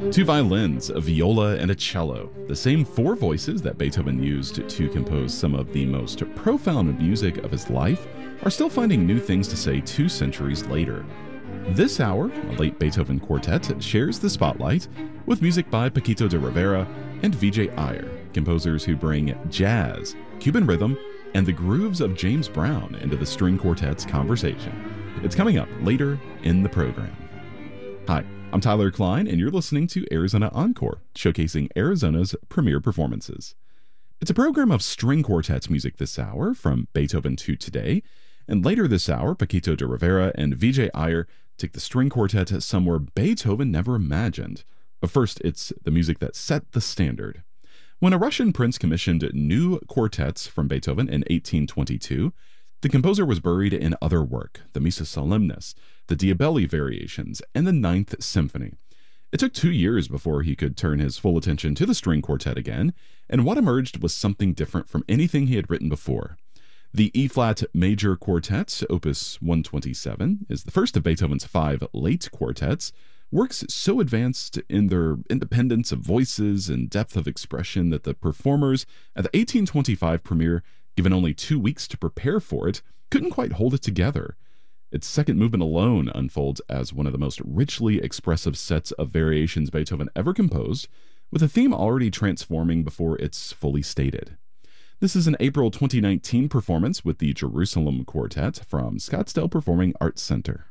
Two violins, a viola, and a cello, the same four voices that Beethoven used to compose some of the most profound music of his life, are still finding new things to say 2 centuries later. This hour, a late Beethoven quartet shares the spotlight with music by Paquito de Rivera and Vijay Iyer, composers who bring jazz, Cuban rhythm, and the grooves of James Brown into the string quartet's conversation. It's coming up later in the program. Hi, I'm Tyler Klein, and you're listening to Arizona Encore, showcasing Arizona's premier performances. It's a program of string quartets music this hour, from Beethoven to today, and later this hour, Paquito de Rivera and Vijay Iyer take the string quartet somewhere Beethoven never imagined. But first, it's the music that set the standard. When a Russian prince commissioned new quartets from Beethoven in 1822, the composer was buried in other work, the Missa Solemnis, the Diabelli Variations, and the Ninth Symphony. It took 2 years before he could turn his full attention to the string quartet again, and what emerged was something different from anything he had written before. The E-flat Major Quartet, Opus 127, is the first of Beethoven's 5 late quartets, works so advanced in their independence of voices and depth of expression that the performers at the 1825 premiere, given only 2 weeks to prepare for it, couldn't quite hold it together. Its second movement alone unfolds as one of the most richly expressive sets of variations Beethoven ever composed, with a theme already transforming before it's fully stated. This is an April 2019 performance with the Jerusalem Quartet from Scottsdale Performing Arts Center.